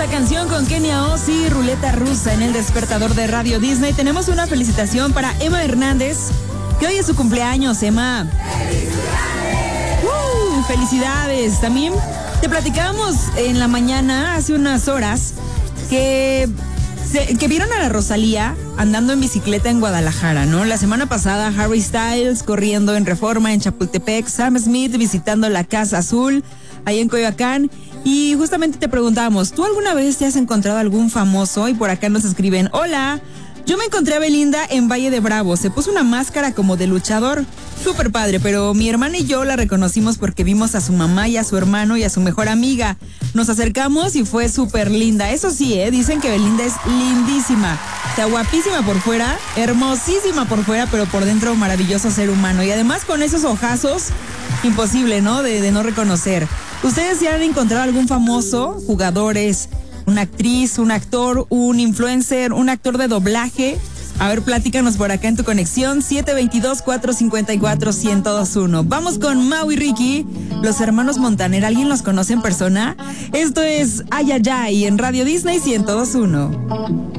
esta canción con Kenia Ozzy, Ruleta Rusa en el despertador de Radio Disney. Tenemos una felicitación para Emma Hernández, que hoy es su cumpleaños, Emma. ¡Felicidades! ¡Felicidades! También te platicábamos en la mañana, hace unas horas, que vieron a la Rosalía andando en bicicleta en Guadalajara, ¿no? La semana pasada Harry Styles corriendo en Reforma en Chapultepec, Sam Smith visitando la Casa Azul ahí en Coyoacán, y justamente te preguntábamos, ¿tú alguna vez te has encontrado algún famoso? Y por acá nos escriben, hola, yo me encontré a Belinda en Valle de Bravo, se puso una máscara como de luchador, súper padre, pero mi hermana y yo la reconocimos porque vimos a su mamá y a su hermano y a su mejor amiga. Nos acercamos y fue súper linda. Eso sí, dicen que Belinda es lindísima. O sea, guapísima por fuera, hermosísima por fuera, pero por dentro maravilloso ser humano. Y además con esos ojazos, imposible, ¿no? De no reconocer. ¿Ustedes ya han encontrado algún famoso, jugadores, una actriz, un actor, un influencer, un actor de doblaje? A ver, platícanos por acá en tu conexión 722-454-1021. Vamos con Mau y Ricky, los hermanos Montaner. ¿Alguien los conoce en persona? Esto es Ay, Ay, Ay en Radio Disney 1021.